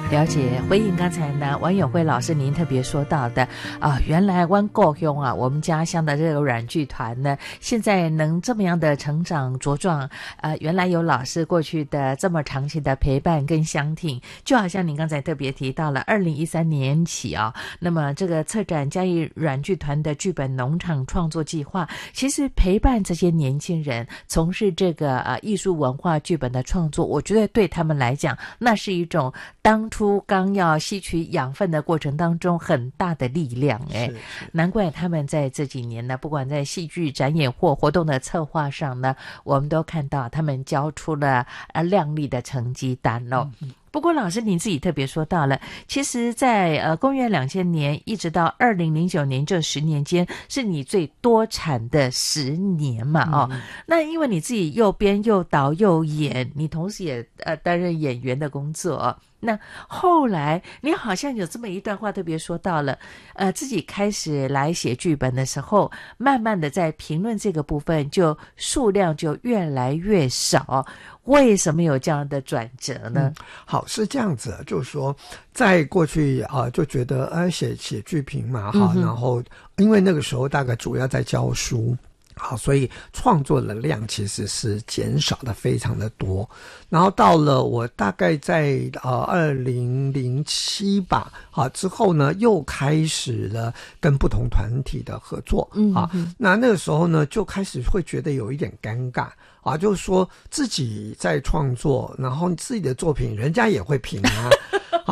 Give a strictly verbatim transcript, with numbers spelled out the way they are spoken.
了解，回应刚才呢王友慧老师您特别说到的啊，原来湾故乡啊，我们家乡的这个软剧团呢，现在能这么样的成长茁壮，呃，原来有老师过去的这么长期的陪伴跟相挺，就好像您刚才特别提到了，二零一三年起啊，那么这个策展嘉义软剧团的剧本农场创作计划，其实陪伴这些年轻人从事这个呃艺术文化剧本的创作，我觉得对他们来讲，那是一种当初刚要吸取养分的过程当中很大的力量。哎，难怪他们在这几年呢，不管在戏剧展演或活动的策划上呢，我们都看到他们交出了呃亮丽的成绩单哦。嗯，不过老师您自己特别说到了，其实在呃公元两千年一直到二零零九年这十年间是你最多产的十年嘛哦、嗯、那因为你自己又编又导又演，你同时也呃担任演员的工作、哦、那后来你好像有这么一段话特别说到了，呃自己开始来写剧本的时候，慢慢的在评论这个部分就数量就越来越少，为什么有这样的转折呢？ 嗯、好，是这样子，就是说在过去啊、呃，就觉得呃写写剧评嘛哈、嗯，然后因为那个时候大概主要在教书。好，所以创作的量其实是减少的非常的多。然后到了我大概在呃二零零七吧，好之后呢，又开始了跟不同团体的合作。嗯，啊，那那个时候呢，就开始会觉得有一点尴尬啊，就是说自己在创作，然后自己的作品人家也会评啊。